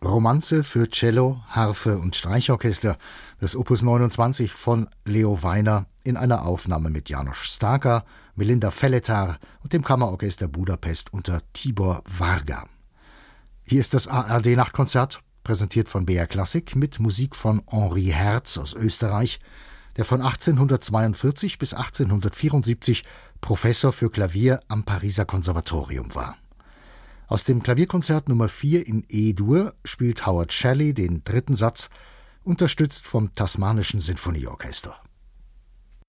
Romanze für Cello, Harfe und Streichorchester, das Opus 29 von Leo Weiner in einer Aufnahme mit János Stáka, Melinda Feletar und dem Kammerorchester Budapest unter Tibor Varga. Hier ist das ARD-Nachtkonzert, präsentiert von BR Klassik mit Musik von Henri Herz aus Österreich, der von 1842 bis 1874 Professor für Klavier am Pariser Konservatorium war. Aus dem Klavierkonzert Nummer 4 in E-Dur spielt Howard Shelley den dritten Satz, unterstützt vom Tasmanischen Sinfonieorchester.